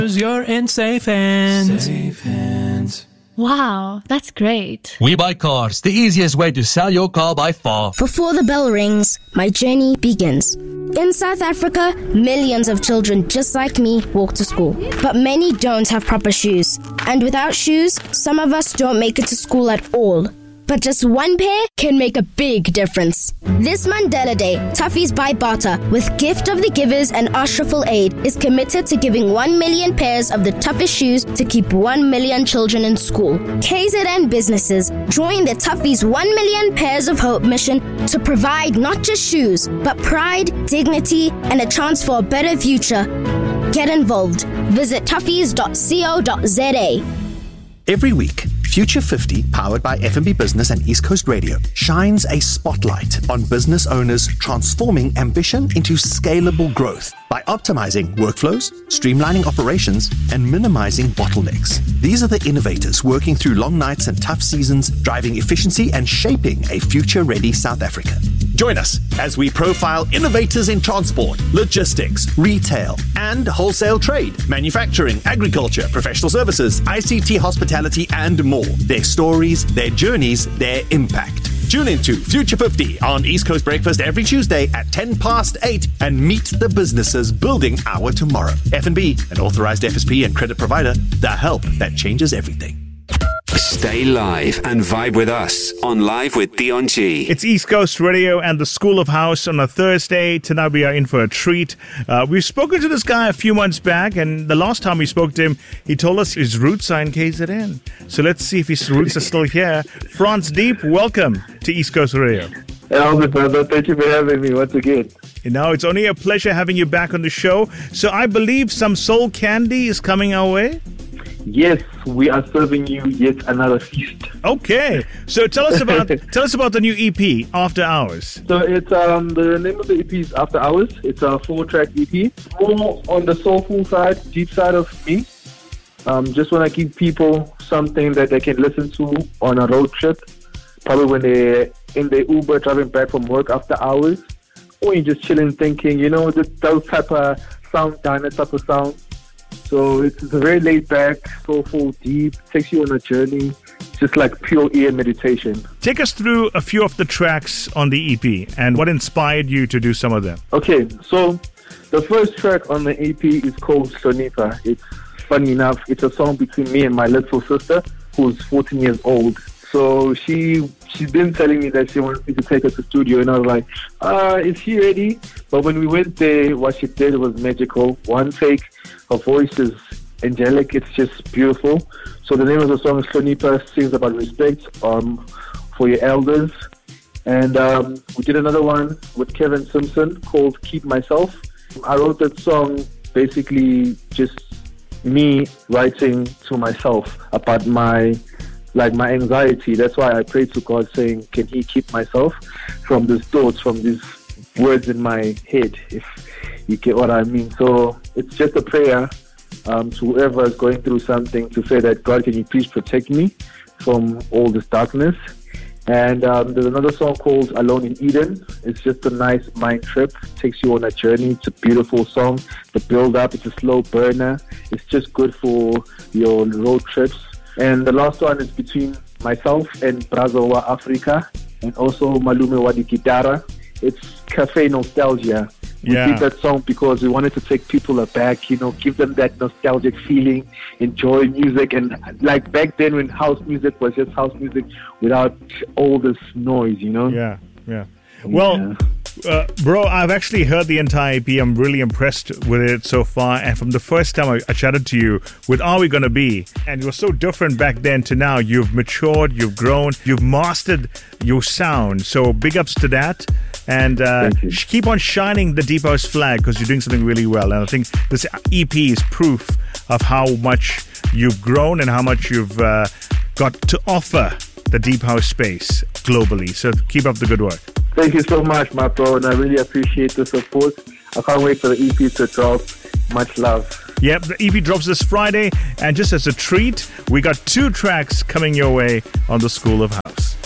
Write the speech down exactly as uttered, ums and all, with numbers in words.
You're in safe hands. Safe hands. Wow, that's great. We Buy Cars, the easiest way to sell your car by far. Before the bell rings, my journey begins. In South Africa, millions of children just like me walk to school. But many don't have proper shoes. And without shoes, some of us don't make it to school at all. But just one pair can make a big difference. This Mandela Day, Toughies by Bata, with Gift of the Givers and Ashraful Aid, is committed to giving one million pairs of the toughest shoes to keep one million children in school. K Z N businesses join the Toughies one million Pairs of Hope mission to provide not just shoes, but pride, dignity, and a chance for a better future. Get involved. Visit toughies dot co dot za. Every week, Future fifty, powered by F and B Business and East Coast Radio, shines a spotlight on business owners transforming ambition into scalable growth by optimizing workflows, streamlining operations, and minimizing bottlenecks. These are the innovators working through long nights and tough seasons, driving efficiency and shaping a future-ready South Africa. Join us as we profile innovators in transport, logistics, retail, and wholesale trade, manufacturing, agriculture, professional services, I C T, hospitality, and more. Their stories, their journeys, their impact. Tune into Future fifty on East Coast Breakfast every Tuesday at ten past eight and meet the businesses building our tomorrow. F and B, an authorized F S P and credit provider, the help that changes everything. Stay live and vibe with us on Live with Dion G. It's East Coast Radio and the School of House on a Thursday. Tonight we are in for a treat. Uh, we've spoken to this guy a few months back, and the last time we spoke to him, he told us his roots are in K Z N. So let's see if his roots are still here. Franz Deep, welcome to East Coast Radio. Hello, my brother. Thank you for having me once again. You know, it's only a pleasure having you back on the show. So I believe some soul candy is coming our way? Yes, we are serving you yet another feast. Okay, so tell us about tell us about the new E P, After Hours. So it's um the name of the E P is After Hours. It's a four-track E P, more on the soulful side, deep side of me. Um, just want to give people something that they can listen to on a road trip, probably when they're in the Uber driving back from work after hours, or you're just chilling, thinking, you know, those type of sound, diner type of sound. So it's a very laid back, soulful, deep, takes you on a journey, just like pure ear meditation. Take us through a few of the tracks on the E P and what inspired you to do some of them. Okay, so the first track on the E P is called Hlonipha. It's funny enough, it's a song between me and my little sister, who's fourteen years old. So she, she's been telling me that she wants me to take her to the studio, and I was like, uh, is she ready? But when we went there, what she did was magical. One take, her voice is angelic, it's just beautiful. So the name of the song is Hlonipha, sings about respect um, for your elders. And um, we did another one with Kevin Simpson called Keep Myself. I wrote that song basically just me writing to myself about my like my anxiety. That's why I prayed to God saying, can he keep myself from these thoughts, from these words in my head, if you get what I mean. So it's just a prayer um, to whoever is going through something to say that, God, can you please protect me from all this darkness? And um, there's another song called Alone in Eden. It's just a nice mind trip. It takes you on a journey. It's a beautiful song. The build up, it's a slow burner. It's just good for your road trips. And the last one is between myself and Brazo wa Africa, and also Malume wa di Gitara. It's Cafe Nostalgia. We Yeah. did that song because we wanted to take people back, you know, give them that nostalgic feeling, enjoy music. And like back then when house music was just house music without all this noise, you know? Yeah, yeah. Well, uh, bro, I've actually heard the entire E P. I'm really impressed with it so far. And from the first time I, I chatted to you with Are We Gonna Be, and you were so different back then to now. You've matured, you've grown, you've mastered your sound. So big ups to that. And uh, sh- keep on shining the Deep House flag, because you're doing something really well. And I think this E P is proof of how much you've grown and how much you've uh, got to offer the Deep House space globally. So keep up the good work. Thank you so much, my bro, and I really appreciate the support. I can't wait for the E P to drop. Much love. Yep, the E P drops this Friday. And just as a treat, we got two tracks coming your way on the School of House.